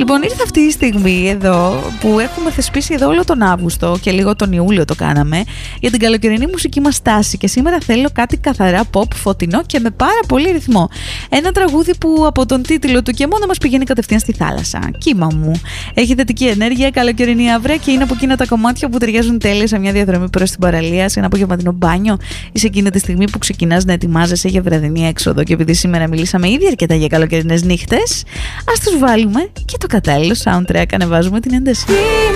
Λοιπόν, ήρθε αυτή η στιγμή εδώ που έχουμε θεσπίσει εδώ όλο τον Αύγουστο και λίγο τον Ιούλιο το κάναμε για την καλοκαιρινή μουσική μας τάση, και σήμερα θέλω κάτι καθαρά pop, φωτεινό και με πάρα πολύ ρυθμό. Ένα τραγούδι που από τον τίτλο του και μόνο μας πηγαίνει κατευθείαν στη θάλασσα. Κύμα μου. Έχει θετική ενέργεια, καλοκαιρινή αυραία και είναι από εκείνα τα κομμάτια που ταιριάζουν τέλεια σε μια διαδρομή προς την παραλία, σε ένα απογευματινό μπάνιο ή σε εκείνη τη στιγμή που ξεκινάς να ετοιμάζεσαι για βραδινή έξοδο. Και επειδή σήμερα μιλήσαμε ήδη αρκετά για καλοκαιρινές νύχτες, ας τους βάλουμε και το κατάλληλο soundtrack, ανεβάζουμε την ένταση.